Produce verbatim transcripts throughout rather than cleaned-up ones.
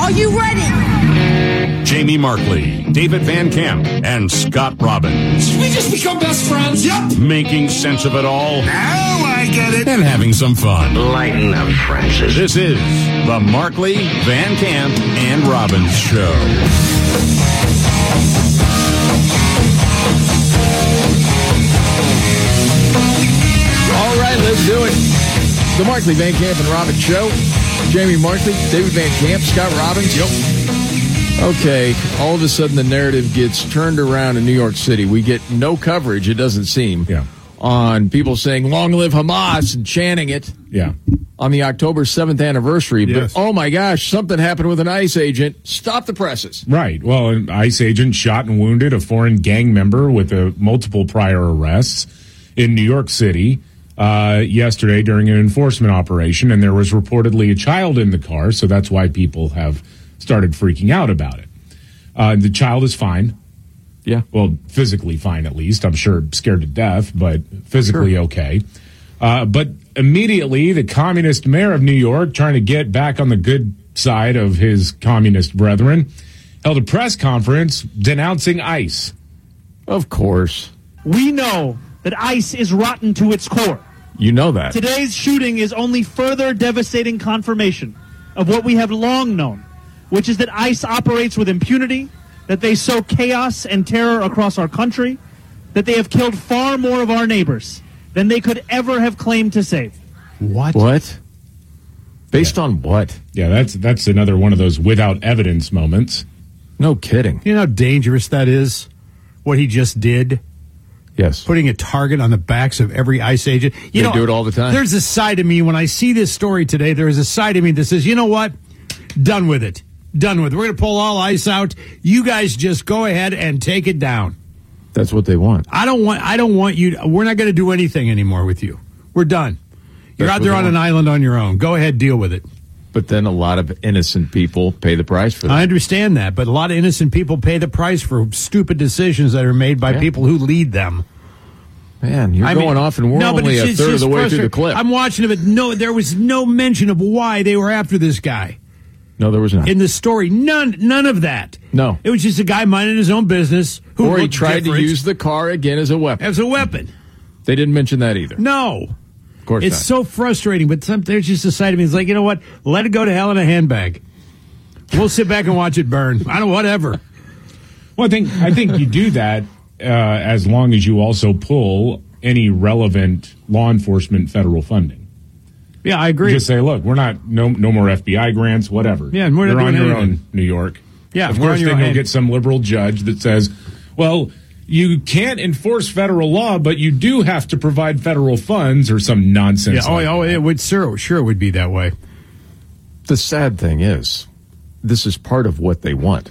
Are you ready? Jamie Markley, David Van Camp, and Scott Robbins. Did we just become best friends? Yep. Making sense of it all. Now I get it. And having some fun. Lighten up, Francis. This is the Markley, Van Camp, and Robbins Show. All right, let's do it. The Markley, Van Camp, and Robbins Show. Jamie Markley, David Van Camp, Scott Robbins. Yep. Okay, all of a sudden the narrative gets turned around in New York City. We get no coverage, it doesn't seem, yeah. on people saying, long live Hamas, and chanting it yeah. on the October seventh anniversary. Yes. But, oh, my gosh, something happened with an ICE agent. Stop the presses. Right. Well, an ICE agent shot and wounded a foreign gang member with a, multiple prior arrests in New York City uh, yesterday during an enforcement operation, and there was reportedly a child in the car, so that's why people have started freaking out about it. Uh, the child is fine. Yeah. Well, physically fine, at least. I'm sure scared to death, but physically sure. okay. Uh, but immediately, the communist mayor of New York, trying to get back on the good side of his communist brethren, held a press conference denouncing ICE. Of course. We know that ICE is rotten to its core. You know that. Today's shooting is only further devastating confirmation of what we have long known, which is that ICE operates with impunity, that they sow chaos and terror across our country, that they have killed far more of our neighbors than they could ever have claimed to save. What? What? Based yeah. on what? Yeah, that's that's another one of those without evidence moments. No kidding. You know how dangerous that is, what he just did? Yes. Putting a target on the backs of every ICE agent. You they know, do it all the time. There's a side of me, when I see this story today, there is a side of me that says, you know what? Done with it. Done with it. We're going to pull all ICE out. You guys just go ahead and take it down. That's what they want. I don't want I don't want you. We're not going to do anything anymore with you. We're done. You're That's out there on want. an island on your own. Go ahead, deal with it. But then a lot of innocent people pay the price for that. I understand that, but a lot of innocent people pay the price for stupid decisions that are made by yeah. people who lead them. Man, you're I going mean, off, and we're no, only a just, third of the way through the clip. I'm watching it, but no, there was no mention of why they were after this guy. No, there was not. In the story, none none of that. No. It was just a guy minding his own business. Who or he looked tried different to use the car again as a weapon. As a weapon. They didn't mention that either. No. Of course It's not. so frustrating, but some, there's just a side of me that's like, you know what? Let it go to hell in a handbag. We'll sit back and watch it burn. I don't whatever. Well, I think I think you do that uh, as long as you also pull any relevant law enforcement federal funding. Yeah, I agree. Just say, look, we're not no no more F B I grants, whatever. Yeah, and we're You're not on doing your anything. own, New York. Yeah, of we're course, on your then you'll own. get some liberal judge that says, well, you can't enforce federal law, but you do have to provide federal funds or some nonsense. Yeah, oh, like oh, that. it would sure, sure it would be that way. The sad thing is, this is part of what they want.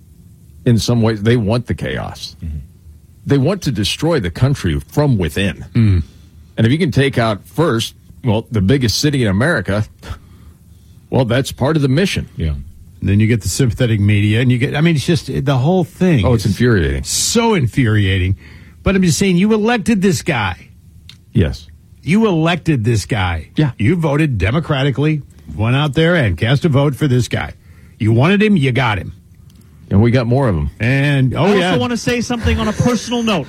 In some ways, they want the chaos. Mm-hmm. They want to destroy the country from within. Mm. And if you can take out first, well, the biggest city in America, well, that's part of the mission. Yeah. And then you get the sympathetic media, and you get, I mean, it's just the whole thing. Oh, it's infuriating. So infuriating. But I'm just saying, you elected this guy. Yes. You elected this guy. Yeah. You voted democratically, went out there and cast a vote for this guy. You wanted him, you got him. And we got more of them. And, oh, I also yeah. want to say something on a personal note.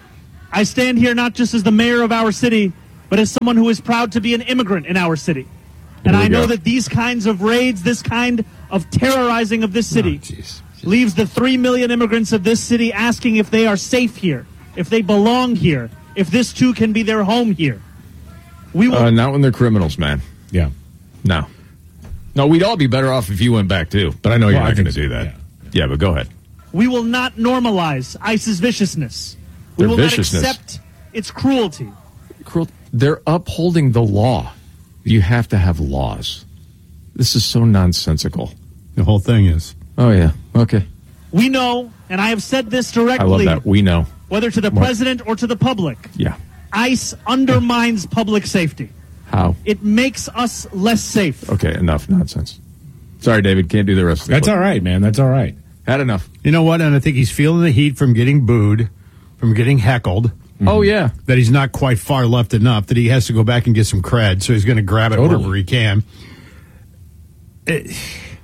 I stand here not just as the mayor of our city, but as someone who is proud to be an immigrant in our city. And I know go. that these kinds of raids, this kind of terrorizing of this city, Oh, geez. leaves the three million immigrants of this city asking if they are safe here, if they belong here, if this too can be their home here. We will, Uh, not when they're criminals, man. Yeah. No. No, we'd all be better off if you went back, too. But I know you're Well, I not going to think do so, that. yeah. Yeah, but go ahead. we will not normalize ICE's viciousness. We Their will viciousness. not accept its cruelty. Cruel. They're upholding the law. You have to have laws. This is so nonsensical. The whole thing is. Oh, yeah. Okay. We know, and I have said this I love directly, that. We know. whether to the What? president or to the public, Yeah. ICE undermines public safety. How? It makes us less safe. Okay, enough nonsense. Sorry, David. Can't do the rest of the That's clip. all right, man. That's all right. Had enough. You know what? And I think he's feeling the heat from getting booed, from getting heckled. Oh, yeah. That he's not quite far left enough, that he has to go back and get some cred, so he's going to grab it Totally. wherever he can. It,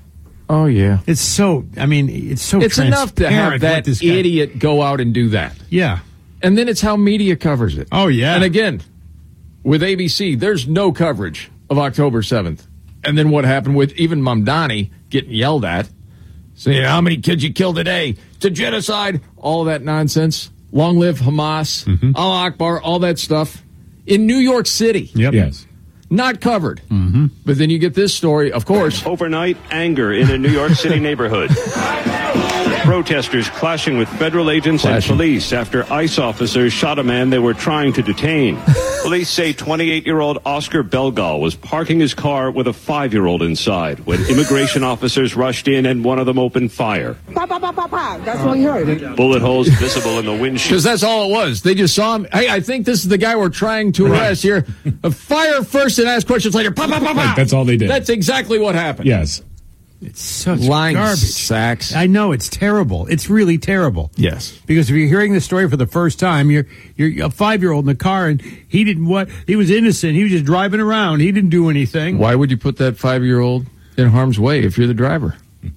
Oh, yeah. It's so, I mean, it's so It's enough to have transparent that what this guy- idiot go out and do that. Yeah. And then it's how media covers it. Oh, yeah. And again, with A B C, there's no coverage of October seventh. And then what happened with even Mamdani getting yelled at, saying, how many kids you killed today? It's a genocide. All of that nonsense. Long live Hamas, mm-hmm. Allah Akbar, all that stuff. In New York City. Yep. Yes. Not covered. Mm-hmm. But then you get this story, of course. Overnight anger in a New York City neighborhood. Protesters clashing with federal agents Clashing. and police after ICE officers shot a man they were trying to detain. Police say twenty-eight-year-old Oscar Belgal was parking his car with a five-year-old inside when immigration officers rushed in and one of them opened fire. Pa, pa, pa, pa, pa. That's what you heard. Bullet holes visible in the windshield. Because that's all it was. They just saw him. Hey, I think this is the guy we're trying to arrest here. Fire first and ask questions later. Pa, pa, pa, pa. Right, that's all they did. That's exactly what happened. Yes. It's such Lying garbage. sacks. I know, it's terrible. It's really terrible. Yes. Because if you're hearing the story for the first time, you're you're a five-year-old in the car, and he didn't what he was innocent. He was just driving around. He didn't do anything. Why would you put that five-year-old in harm's way if you're the driver?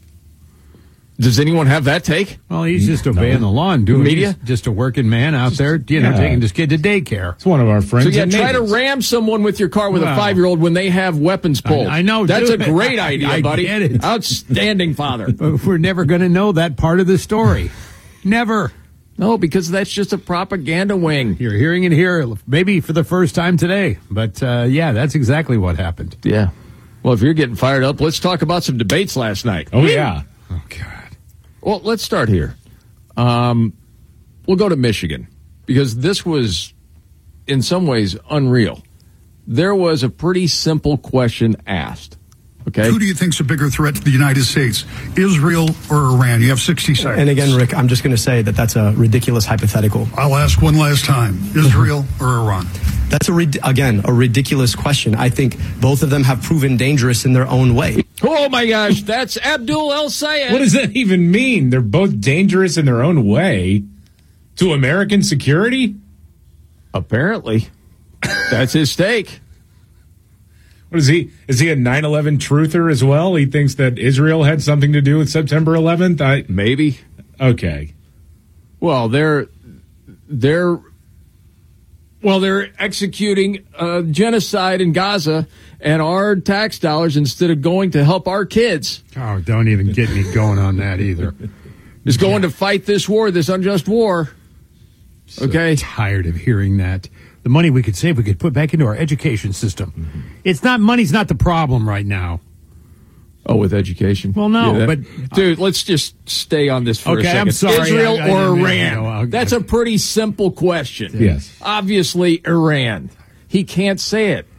Does anyone have that take? Well, he's just obeying the law and doing Media? He's just a working man out there, you know, yeah. taking this kid to daycare. It's one of our friends. So yeah, and try to neighbors. ram someone with your car with Wow. a five-year-old when they have weapons pulled. I- I know, That's dude. a great idea, I buddy. get it. Outstanding, father. But we're never going to know that part of the story. Never. No, because that's just a propaganda wing. You're hearing it here, maybe for the first time today. But uh, yeah, that's exactly what happened. Yeah. Well, if you're getting fired up, let's talk about some debates last night. Oh, yeah. Oh God. Well, let's start here. Um, we'll go to Michigan because this was, in some ways, unreal. There was a pretty simple question asked. Okay. Who do you think's a bigger threat to the United States, Israel or Iran? You have sixty seconds. And again, Rick, I'm just going to say that that's a ridiculous hypothetical. I'll ask one last time: Israel or Iran? That's a rid- again a ridiculous question. I think both of them have proven dangerous in their own way. Oh my gosh, that's Abdul El Sayed. What does that even mean? They're both dangerous in their own way to American security? Apparently, that's his stake. What is he? Is he a nine eleven truther as well? He thinks that Israel had something to do with September eleventh? I Maybe. Okay. Well, they're they're well, they're executing uh, genocide in Gaza, and our tax dollars, instead of going to help our kids, Oh, don't even get me going on that either. is going to fight this war, this unjust war. So Okay. tired of hearing that. The money we could save, we could put back into our education system. Mm-hmm. It's not money's not the problem right now. Oh, with education? Well, no, that- but- dude, let's just stay on this for a Okay, second. I'm sorry. Israel I- I or didn't mean- Iran? no, I'll- That's a pretty simple question. Yes. Obviously, Iran. He can't say it.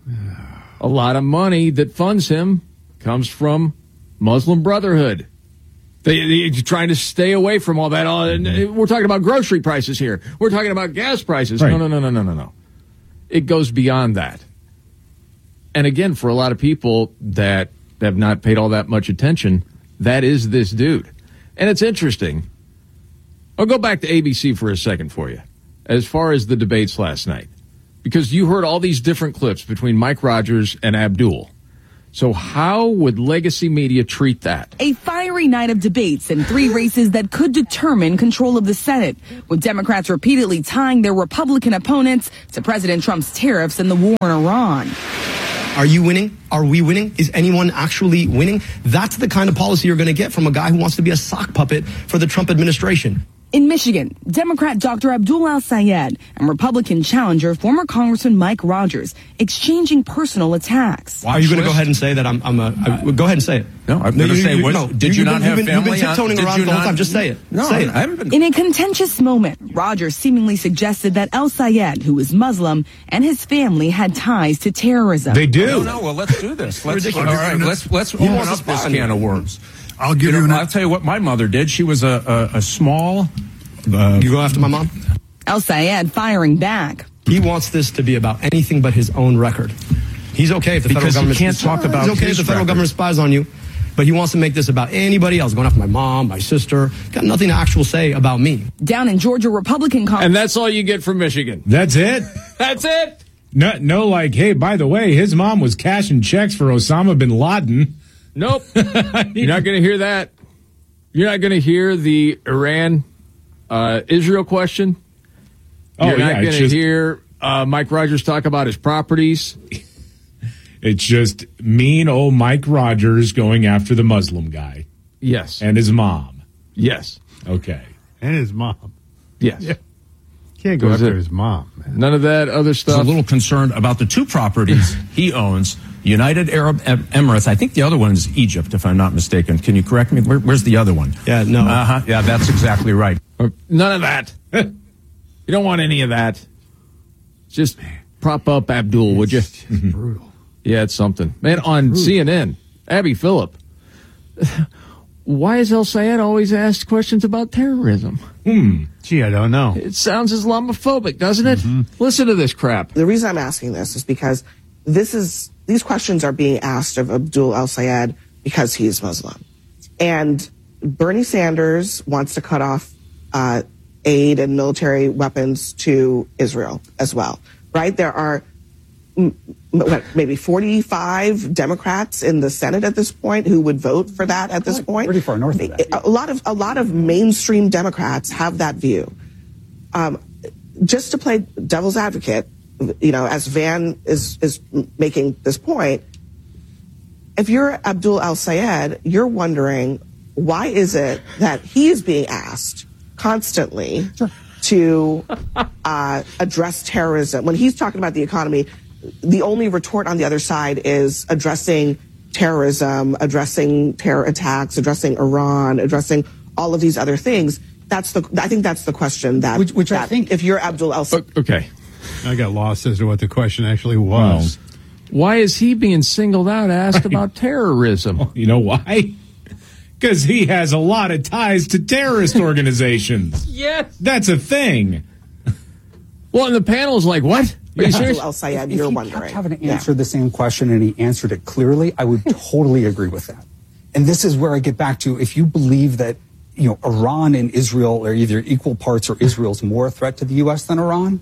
A lot of money that funds him comes from Muslim Brotherhood. They, they're trying to stay away from all that. All, and we're talking about grocery prices here. We're talking about gas prices. Right. No, no, no, no, no, no, no. It goes beyond that. And again, for a lot of people that have not paid all that much attention, that is this dude. And it's interesting. I'll go back to A B C for a second for you, as far as the debates last night, because you heard all these different clips between Mike Rogers and Abdul. So how would legacy media treat that? A fiery night of debates in three races that could determine control of the Senate, with Democrats repeatedly tying their Republican opponents to President Trump's tariffs and the war in Iran. Are you winning? Are we winning? Is anyone actually winning? That's the kind of policy you're going to get from a guy who wants to be a sock puppet for the Trump administration. In Michigan, Democrat Doctor Abdul El Sayed and Republican challenger former Congressman Mike Rogers exchanging personal attacks. Are you going to go ahead and say that I'm, I'm a, I, go ahead and say it. No, I'm going to you- say, you- what, no, did you, not you've have been, family? You've been tiptoeing on, around did you the whole not, time. Just say it. No, say it. I haven't been. In a contentious moment, Rogers seemingly suggested that El Sayed, who is Muslim, and his family had ties to terrorism. They do. No, no, well, let's do this. Let's, all Ridiculous. right, let's, let's Yeah, open let's up this fine. can of worms. I'll give You you, know, an. I'll tell you what my mother did. She was a, a, a small... Uh, You go after my mom? El Sayed firing back. He wants this to be about anything but his own record. He's okay if the Because federal he government can't talk about He's okay his if the federal record. government spies on you, but he wants to make this about anybody else. Going after my mom, my sister. Got nothing to actually say about me. Down in Georgia, Republican Congress. And that's all you get from Michigan. That's it? That's it. No, no, like, hey, by the way, his mom was cashing checks for Osama bin Laden. Nope. You're not going to hear that. You're not going to hear the Iran uh, Israel question. Oh, You're yeah, not going to just, hear uh, Mike Rogers talk about his properties. It's just mean old Mike Rogers going after the Muslim guy. Yes. And his mom. Yes. Okay. And his mom. Yes. Yeah. Can't go Was after it- his mom, man. None of that other He's stuff. a little concerned about the two properties he owns, United Arab Em- Emirates. I think the other one is Egypt, if I'm not mistaken. Can you correct me? Where, where's the other one? Yeah, no. Uh-huh. Yeah, that's exactly right. Uh, None of that. You don't want any of that. Just prop up Abdul, would you? It's just brutal. Yeah, it's something. Man, on C N N, Abby Phillip. Why is El Sayed always asked questions about terrorism? Hmm. Gee, I don't know. It sounds Islamophobic, doesn't it? Mm-hmm. Listen to this crap. The reason I'm asking this is because this is these questions are being asked of Abdul El Sayed because he's Muslim, and Bernie Sanders wants to cut off uh, aid and military weapons to Israel as well. Right? There are m- what, maybe forty-five Democrats in the Senate at this point who would vote for that at this point. Pretty far north of that. A lot of a lot of mainstream Democrats have that view. Um, just to play devil's advocate, you know, as Van is is making this point, if you're Abdul El Sayed, you're wondering why is it that he is being asked constantly to uh, address terrorism when he's talking about the economy. The only retort on the other side is addressing terrorism, addressing terror attacks, addressing Iran, addressing all of these other things. That's the. I think that's the question that. Which, which that I think, if you're Abdul El Sayed. Okay. I got lost as to what the question actually was. Well, why is he being singled out, asked about terrorism? You know why? Because he has a lot of ties to terrorist organizations. Yes. That's a thing. Well, and the panel's like, what? Are you serious? Abdul El Sayed, if you're he wondering. kept having to answer the same question and he answered it clearly, I would totally agree with that. And this is where I get back to, if you believe that, you know, Iran and Israel are either equal parts or Israel's more a threat to the U S than Iran,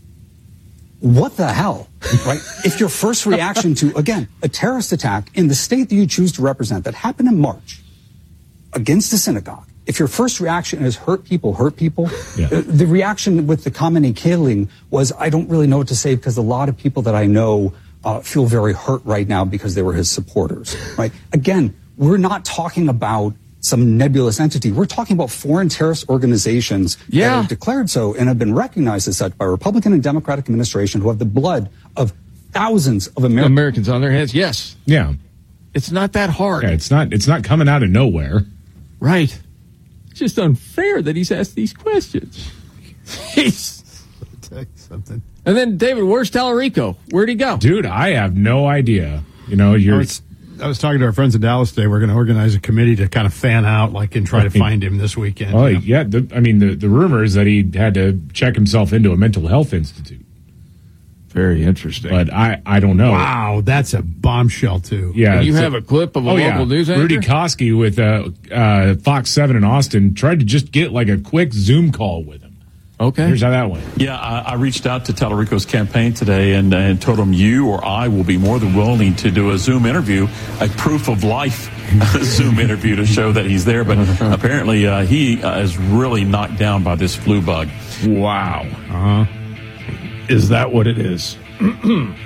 what the hell, right? If your first reaction to, again, a terrorist attack in the state that you choose to represent that happened in March against a synagogue, if your first reaction is hurt people, hurt people, Yeah. uh, the reaction with the Khamenei killing was, I don't really know what to say because a lot of people that I know uh, feel very hurt right now because they were his supporters, right? Again, we're not talking about some nebulous entity. We're talking about foreign terrorist organizations Yeah. that have declared so and have been recognized as such by Republican and Democratic administration who have the blood of thousands of Americans. Americans on their hands, yes. Yeah. It's not that hard. Yeah, it's not it's not coming out of nowhere. Right. It's just unfair that he's asked these questions. He's, Tell you something. and then, David, where's Tallarico? Where'd he go? Dude, I have no idea. You know, I you're was, I was talking to our friends in Dallas today. We're going to organize a committee to kind of fan out, like, and try to find him this weekend. Oh, you know? yeah. The, I mean, the, the rumor is that he had to check himself into a mental health institute. Very interesting. But I, I don't know. Wow, that's a bombshell, too. Yeah. And you so- have a clip of a oh, local yeah. news anchor? Rudy Koski with uh, uh, Fox seven in Austin tried to just get like a quick Zoom call with him. Okay. Here's how that went. Yeah, I, I reached out to Tallarico's campaign today and, and told him you or I will be more than willing to do a Zoom interview, a proof of life Zoom interview to show that he's there. But apparently uh, he uh, is really knocked down by this flu bug. Wow. Uh-huh. Is that what it is?